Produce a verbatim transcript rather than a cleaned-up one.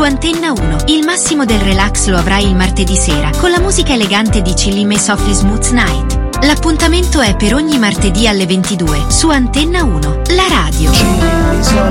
su Antenna uno. Il massimo del relax lo avrai il martedì sera con la musica elegante di Chillime Softly Smooth Night. L'appuntamento è per ogni martedì alle ventidue su Antenna uno, la radio.